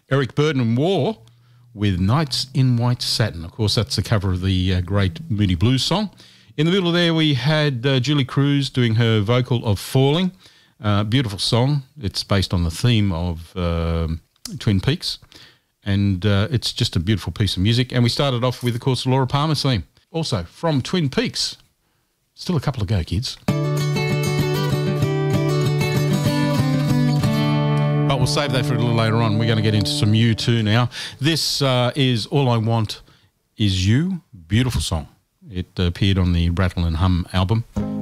Eric Burdon and War with Nights in White Satin. Of course, that's a cover of the great Moody Blues song. In the middle there, we had Julie Cruz doing her vocal of Falling. Beautiful song. It's based on the theme of Twin Peaks. And it's just a beautiful piece of music. And we started off with, of course, Laura Palmer's theme. Also, from Twin Peaks. Still a couple to go, kids. But we'll save that for a little later on. We're going to get into some U2 now. This is All I Want Is You. Beautiful song. It appeared on the Rattle and Hum album.